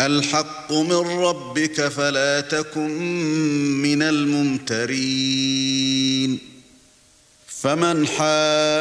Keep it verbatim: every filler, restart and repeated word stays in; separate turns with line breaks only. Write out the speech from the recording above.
الحق من ربك فلا تكن من الممترين فمن حاجك